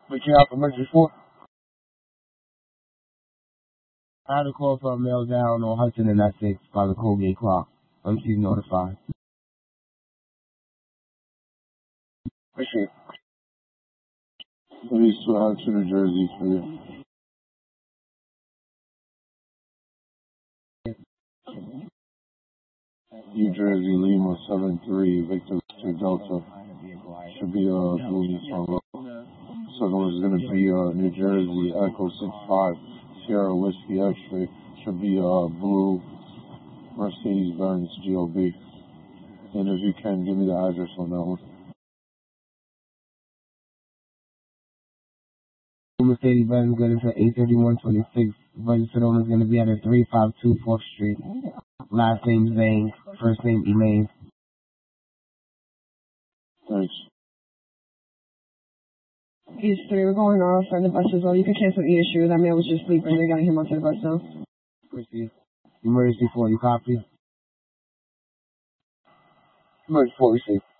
Reaching out for emergency 4. I had a call for a male down on Hudson and Essex by the Colgate clock. MC notified. Appreciate it. Police to New Jersey for you. New Jersey, Lima 73, Victor Delta. Should be moving from road. Second one is going to be New Jersey, Echo 65, Sierra Whiskey X-ray. Should be blue Mercedes-Benz GLB. And if you can, give me the address on that one. Mercedes-Benz good into 83126. Registered owner is going to be at 352 4th Street. Last name Zane, first name Elaine. Thanks. East 3, we're going off, and the bus is low. You can cancel the issue. That man was just sleeping. They got him onto the bus now. Proceed. Emergency 4, you copy? Emergency 4, receive.